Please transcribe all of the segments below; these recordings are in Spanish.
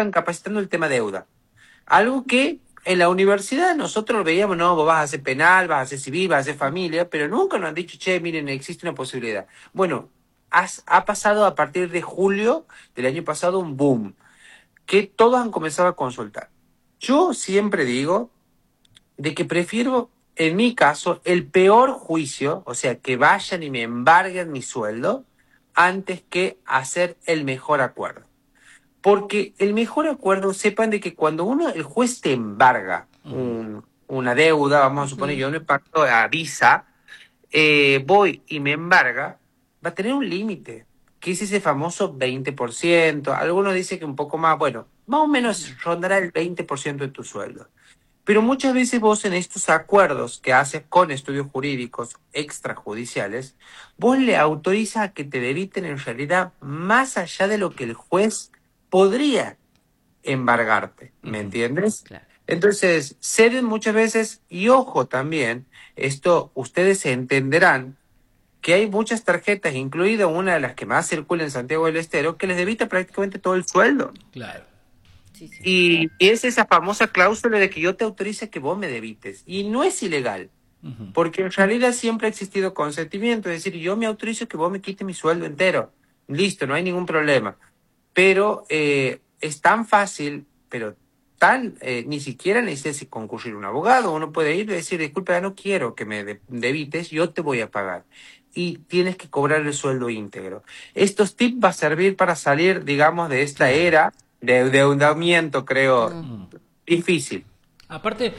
están capacitando el tema deuda. Algo que en la universidad nosotros veíamos, no, vos vas a hacer penal, vas a hacer civil, vas a hacer familia, pero nunca nos han dicho, che, miren, existe una posibilidad. Bueno, ha pasado a partir de julio del año pasado un boom, que todos han comenzado a consultar. Yo siempre digo de que prefiero, en mi caso, el peor juicio, o sea, que vayan y me embarguen mi sueldo, antes que hacer el mejor acuerdo. Porque el mejor acuerdo, sepan de que cuando el juez te embarga una deuda, vamos a suponer, yo me pacto a Visa, voy y me embarga, va a tener un límite, que es ese famoso 20%. Algunos dicen que un poco más, bueno, más o menos rondará el 20% de tu sueldo. Pero muchas veces vos en estos acuerdos que haces con estudios jurídicos extrajudiciales, vos le autorizas a que te debiten en realidad más allá de lo que el juez podría embargarte, ¿me entiendes? Claro. Entonces, ceden muchas veces y ojo también, esto ustedes entenderán que hay muchas tarjetas, incluida una de las que más circula en Santiago del Estero, que les debita prácticamente todo el sueldo. Claro. Sí, sí. Y es esa famosa cláusula de que yo te autorice que vos me debites. Y no es ilegal, porque en realidad siempre ha existido consentimiento, es decir, yo me autorizo que vos me quites mi sueldo entero. Listo, no hay ningún problema. Pero es tan fácil, pero ni siquiera necesitas concurrir un abogado. Uno puede ir y decir, disculpa, no quiero que me debites, yo te voy a pagar. Y tienes que cobrar el sueldo íntegro. Estos tips va a servir para salir, digamos, de esta era de endeudamiento, creo, difícil. Aparte,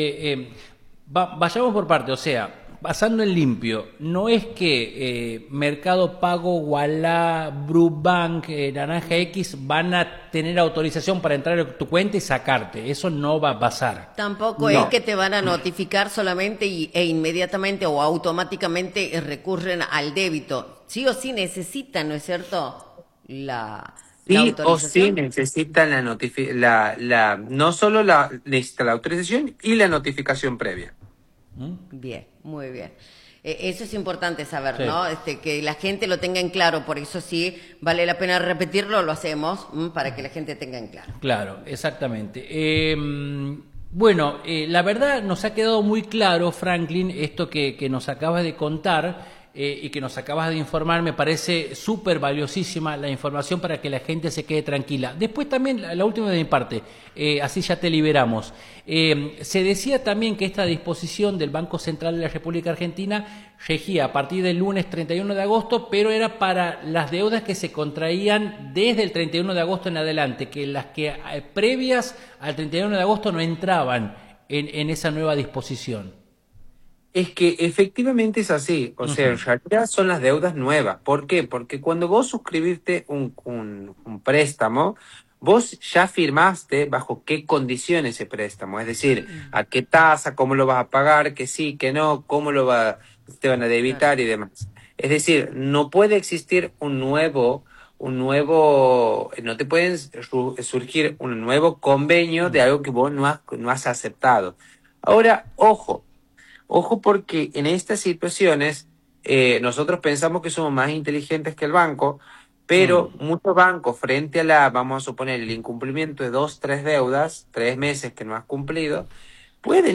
vayamos por parte, o sea, pasando en limpio, no es que Mercado Pago, Ualá, Brubank, Naranja X van a tener autorización para entrar a tu cuenta y sacarte. Eso no va a pasar. Tampoco No. es que te van a notificar solamente e inmediatamente o automáticamente recurren al débito. Sí o sí necesitan, ¿no es cierto? La Sí o autorización. sí necesitan no solo necesita la autorización y la notificación previa. Bien, muy bien. Eso es importante saber, Sí. ¿no? Que la gente lo tenga en claro, por eso sí vale la pena repetirlo, lo hacemos para que la gente tenga en claro. Claro, exactamente. Bueno, la verdad nos ha quedado muy claro, Franklin, esto que nos acabas de contar y que nos acabas de informar. Me parece súper valiosísima la información para que la gente se quede tranquila. Después también, la última de mi parte, así ya te liberamos. Se decía también que esta disposición del Banco Central de la República Argentina regía a partir del lunes 31 de agosto, pero era para las deudas que se contraían desde el 31 de agosto en adelante, que las que previas al 31 de agosto no entraban en esa nueva disposición. Es que efectivamente es así, o sea, en realidad son las deudas nuevas. ¿Por qué? Porque cuando vos suscribiste un préstamo, vos ya firmaste bajo qué condiciones ese préstamo, es decir, a qué tasa, cómo lo vas a pagar, que sí, que no, te van a debitar y demás. Es decir, no puede existir no te pueden surgir un nuevo convenio de algo que vos no has aceptado. Ahora, Ojo porque en estas situaciones nosotros pensamos que somos más inteligentes que el banco, pero muchos bancos frente vamos a suponer, el incumplimiento de 2, 3 deudas, 3 meses que no has cumplido, pueden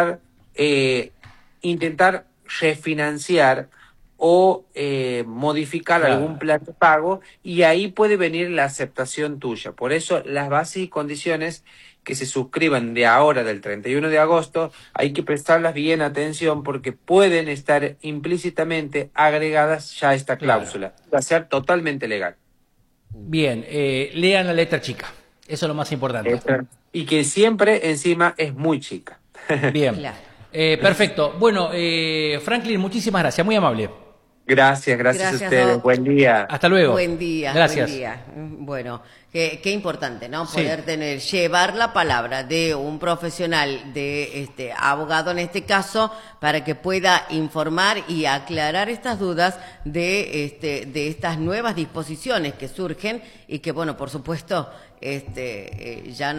intentar refinanciar o modificar Claro. algún plan de pago y ahí puede venir la aceptación tuya. Por eso las bases y condiciones que se suscriban de ahora, del 31 de agosto, hay que prestarlas bien atención porque pueden estar implícitamente agregadas ya a esta Claro. cláusula. Va a ser totalmente legal. Bien, lean la letra chica. Eso es lo más importante. Y que siempre encima es muy chica. Bien. Claro. Perfecto. Bueno, Franklin, muchísimas gracias. Muy amable. Gracias a Gracias, ustedes. Doc. Buen día. Hasta luego. Buen día, Gracias. buen día. Bueno, qué importante, ¿no? Sí. Poder llevar la palabra de un profesional, de abogado en este caso, para que pueda informar y aclarar estas dudas de estas nuevas disposiciones que surgen y que, bueno, por supuesto, ya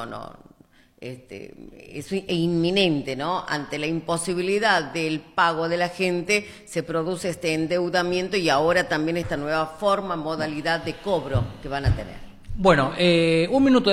es inminente, ¿no? Ante la imposibilidad del pago de la gente, se produce este endeudamiento y ahora también esta nueva forma, modalidad de cobro que van a tener. Bueno, un minuto.